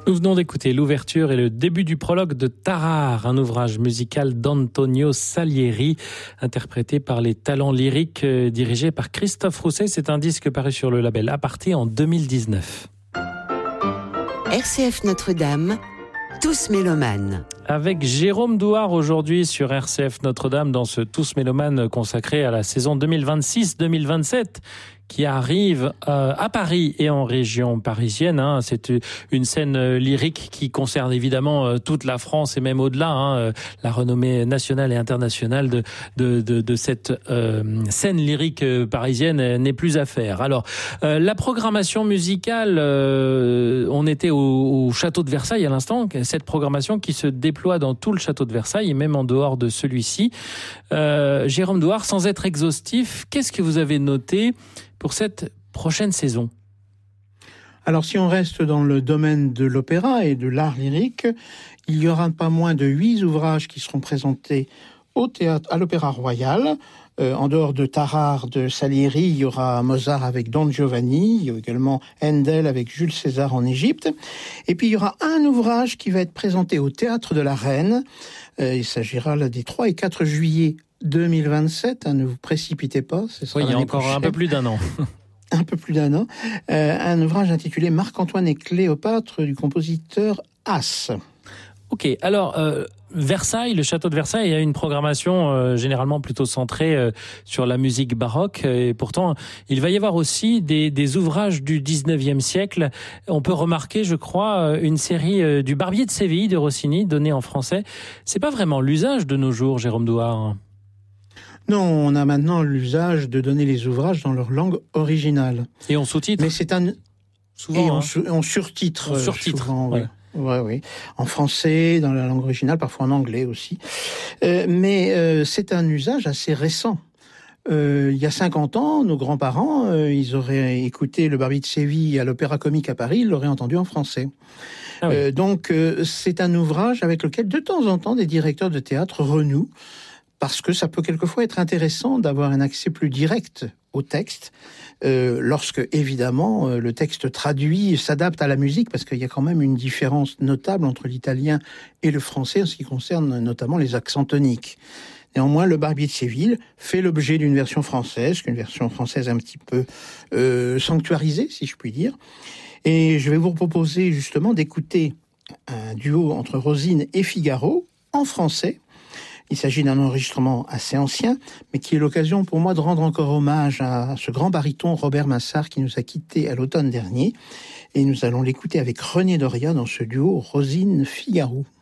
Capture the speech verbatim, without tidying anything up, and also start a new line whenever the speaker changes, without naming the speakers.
Nous venons d'écouter l'ouverture et le début du prologue de Tarare, un ouvrage musical d'Antonio Salieri, interprété par les talents lyriques euh, dirigés par Christophe Rousset. C'est un disque paru sur le label Aparté en deux mille dix-neuf.
R C F Notre-Dame, Tous mélomanes.
Avec Jérôme Douard aujourd'hui sur R C F Notre-Dame dans ce Tous mélomanes consacré à la saison deux mille vingt-six deux mille vingt-sept qui arrive euh, à Paris et en région parisienne. Hein. C'est une scène euh, lyrique qui concerne évidemment euh, toute la France et même au-delà. Hein, euh, la renommée nationale et internationale de, de, de, de cette euh, scène lyrique euh, parisienne euh, n'est plus à faire. Alors, euh, la programmation musicale, euh, on était au, au château de Versailles à l'instant, cette programmation qui se déploie dans tout le château de Versailles et même en dehors de celui-ci. Euh, Jérôme Douard, sans être exhaustif, qu'est-ce que vous avez noté pour cette prochaine saison?
Alors, si on reste dans le domaine de l'opéra et de l'art lyrique, il y aura pas moins de huit ouvrages qui seront présentés au théâtre, à l'Opéra Royal. Euh, en dehors de Tarare de Salieri, il y aura Mozart avec Don Giovanni, il y a également Handel avec Jules César en Égypte. Et puis, il y aura un ouvrage qui va être présenté au Théâtre de la Reine. Euh, il s'agira là des trois et quatre juillet deux mille vingt-sept, hein, ne vous précipitez pas. Ce sera
oui, il y a encore
prochaine.
un peu plus d'un an.
un peu plus d'un an. Euh, un ouvrage intitulé Marc-Antoine et Cléopâtre du compositeur Haas.
Ok, alors euh, Versailles, le château de Versailles a une programmation euh, généralement plutôt centrée euh, sur la musique baroque. Et pourtant, il va y avoir aussi des, des ouvrages du dix-neuvième siècle. On peut remarquer, je crois, une série euh, du Barbier de Séville de Rossini, donnée en français. C'est pas vraiment l'usage de nos jours, Jérôme Douard.
Non, on a maintenant l'usage de donner les ouvrages dans leur langue originale.
Et on sous-titre.
Mais c'est un...
Souvent,
Et
hein.
on, su... on surtitre.
On surtitre,
souvent,
ouais.
Oui. Ouais, oui. En français, dans la langue originale, parfois en anglais aussi. Euh, mais euh, c'est un usage assez récent. Euh, il y a cinquante ans, nos grands-parents, euh, ils auraient écouté le Barbier de Séville à l'Opéra Comique à Paris, ils l'auraient entendu en français. Ah oui. euh, donc, euh, c'est un ouvrage avec lequel, de temps en temps, des directeurs de théâtre renouent, parce que ça peut quelquefois être intéressant d'avoir un accès plus direct au texte, euh, lorsque, évidemment, euh, le texte traduit s'adapte à la musique, parce qu'il y a quand même une différence notable entre l'italien et le français en ce qui concerne notamment les accents toniques. Néanmoins, le Barbier de Séville fait l'objet d'une version française, une version française un petit peu euh, sanctuarisée, si je puis dire. Et je vais vous proposer justement d'écouter un duo entre Rosine et Figaro en français. Il s'agit d'un enregistrement assez ancien, mais qui est l'occasion pour moi de rendre encore hommage à ce grand baryton Robert Massart qui nous a quittés à l'automne dernier. Et nous allons l'écouter avec René Doria dans ce duo Rosine-Figaro.